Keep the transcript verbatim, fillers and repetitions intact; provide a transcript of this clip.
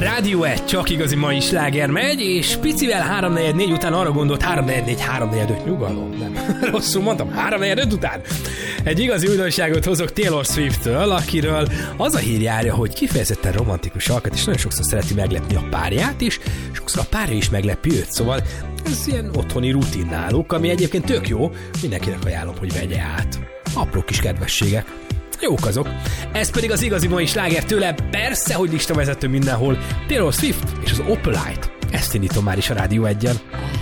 Rádió egy, csak igazi mai sláger megy, és picivel három negyven négy után arra gondolt, három negyven négy, három negyven öt, nyugalom, nem, rosszul mondtam, három negyven öt után. Egy igazi újdonságot hozok Taylor Swift-től, akiről az a hír járja, hogy kifejezetten romantikus alkat, és nagyon sokszor szereti meglepni a párját, és sokszor a párja is meglepi őt, szóval ez ilyen otthoni rutin náluk, ami egyébként tök jó, mindenkinek ajánlom, hogy vegye át. Apró kis kedvességek. Jók azok. Ez pedig az igazi mai sláger tőle, persze, hogy listavezető mindenhol, Taylor Swift és az Opalite. Ezt indítom már is a Rádió egyen.